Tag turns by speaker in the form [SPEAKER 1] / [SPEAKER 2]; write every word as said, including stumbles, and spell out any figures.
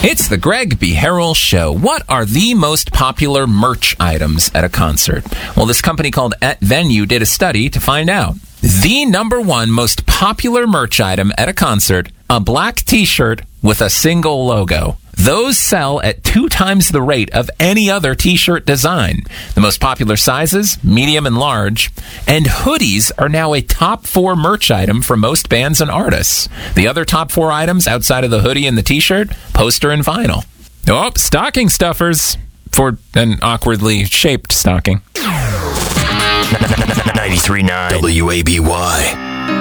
[SPEAKER 1] It's the Greg B. Harrell Show. What are the most popular merch items at a concert? Well, this company called Et Venue did a study to find out. The number one most popular merch item at a concert, a black t-shirt with a single logo. Those sell at two times the rate of any other t-shirt design. The most popular sizes, medium and large. And hoodies are now a top four merch item for most bands and artists. The other top four items outside of the hoodie and the t-shirt, poster and vinyl. Oh, stocking stuffers for an awkwardly shaped stocking.
[SPEAKER 2] ninety-three point nine W A B Y.